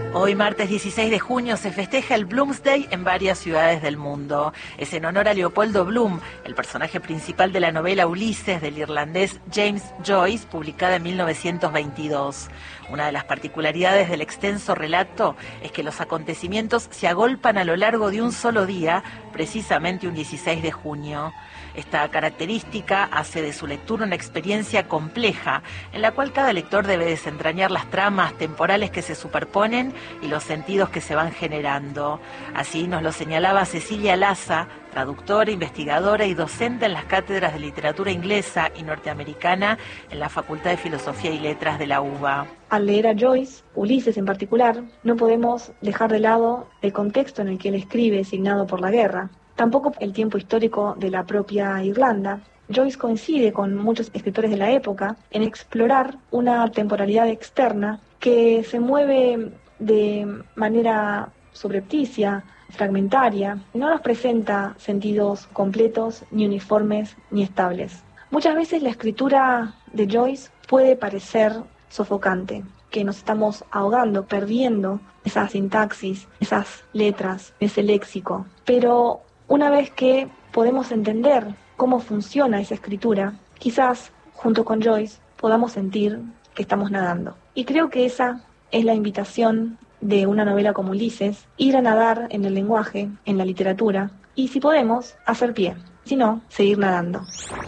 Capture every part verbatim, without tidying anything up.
Hoy, martes dieciséis de junio, se festeja el Bloomsday en varias ciudades del mundo. Es en honor a Leopoldo Bloom, el personaje principal de la novela Ulises del irlandés James Joyce, publicada en mil novecientos veintidós. Una de las particularidades del extenso relato es que los acontecimientos se agolpan a lo largo de un solo día, precisamente un dieciséis de junio. Esta característica hace de su lectura una experiencia compleja, en la cual cada lector debe desentrañar las tramas temporales que se superponen y los sentidos que se van generando. Así nos lo señalaba Cecilia Laza, traductora, investigadora y docente en las cátedras de literatura inglesa y norteamericana en la Facultad de Filosofía y Letras de la U B A. Al leer a Joyce, Ulises en particular, no podemos dejar de lado el contexto en el que él escribe, signado por la guerra. Tampoco el tiempo histórico de la propia Irlanda. Joyce coincide con muchos escritores de la época en explorar una temporalidad externa que se mueve de manera subrepticia, fragmentaria, no nos presenta sentidos completos, ni uniformes, ni estables. Muchas veces la escritura de Joyce puede parecer sofocante, que nos estamos ahogando, perdiendo esa sintaxis, esas letras, ese léxico, pero una vez que podemos entender cómo funciona esa escritura, quizás, junto con Joyce, podamos sentir que estamos nadando. Y creo que esa es la invitación de una novela como Ulises, ir a nadar en el lenguaje, en la literatura, y si podemos, hacer pie. Si no, seguir nadando.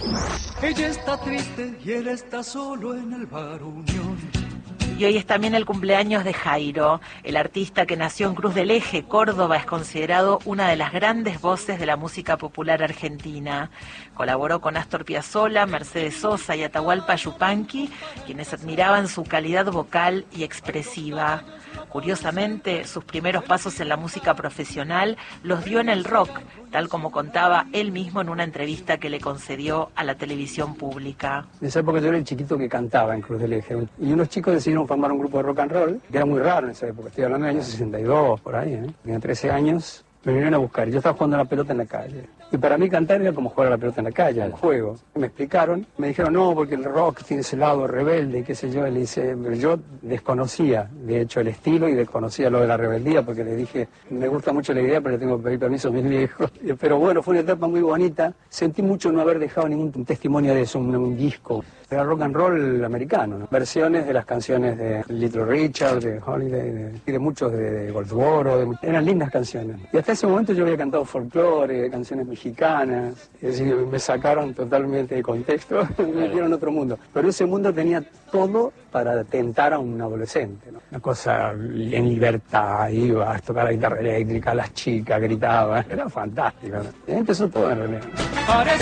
Ella está triste y él está solo en el bar Unión. Y hoy es también el cumpleaños de Jairo. El artista que nació en Cruz del Eje, Córdoba, es considerado una de las grandes voces de la música popular argentina. Colaboró con Astor Piazzolla, Mercedes Sosa y Atahualpa Yupanqui, quienes admiraban su calidad vocal y expresiva. Curiosamente, sus primeros pasos en la música profesional los dio en el rock, tal como contaba él mismo en una entrevista que le concedió a la televisión pública. En esa época yo era el chiquito que cantaba en Cruz del Eje, y unos chicos decidieron formar un grupo de rock and roll, que era muy raro en esa época, estoy hablando del año sesenta y dos, por ahí, ¿eh? Tenía trece años, me vinieron a buscar, y yo estaba jugando a la pelota en la calle. Y para mí cantar era como jugar a la pelota en la calle, al juego. Me explicaron, me dijeron, no, porque el rock tiene ese lado rebelde, y qué sé yo. Y le dice, yo desconocía, de hecho, el estilo y desconocía lo de la rebeldía, porque le dije, me gusta mucho la idea, pero le tengo que pedir permiso a mis viejos. Pero bueno, fue una etapa muy bonita. Sentí mucho no haber dejado ningún testimonio de eso, un, un disco. Era rock and roll americano, ¿no? Versiones de las canciones de Little Richard, de Holiday, de, y de muchos de, de Goldsboro, de, eran lindas canciones. Y hasta ese momento yo había cantado folclore, canciones mexicanas, es decir, me sacaron totalmente de contexto, me metieron en otro mundo. Pero ese mundo tenía todo para tentar a un adolescente, ¿no? Una cosa en libertad, iba a tocar la guitarra eléctrica, las chicas gritaban, era fantástico, ¿no? Y ahí empezó todo en realidad.